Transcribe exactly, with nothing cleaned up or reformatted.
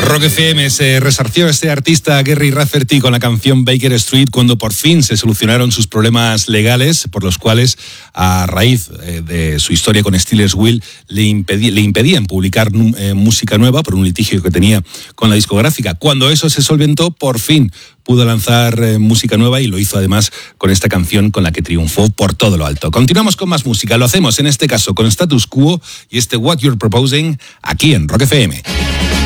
Rock F M se resarció este artista Gary Rafferty con la canción Baker Street cuando por fin se solucionaron sus problemas legales, por los cuales, a raíz eh, de su historia con Steelers Wheel, le, impedí, le impedían publicar eh, música nueva por un litigio que tenía con la discográfica. Cuando eso se solventó, por fin pudo lanzar eh, música nueva y lo hizo además con esta canción con la que triunfó por todo lo alto. Continuamos con más música, lo hacemos en este caso con Status Quo y este What You're Proposing aquí en Rock F M.